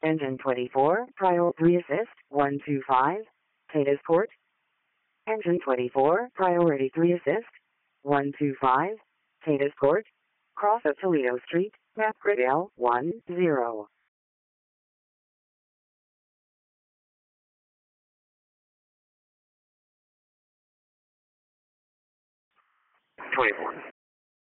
Engine 24, Prio 3 Assist, 125, Cadiz Court. Engine 24, Priority 3 Assist, 125, Cadiz Court. Cross of Toledo Street, map grid L10. 24.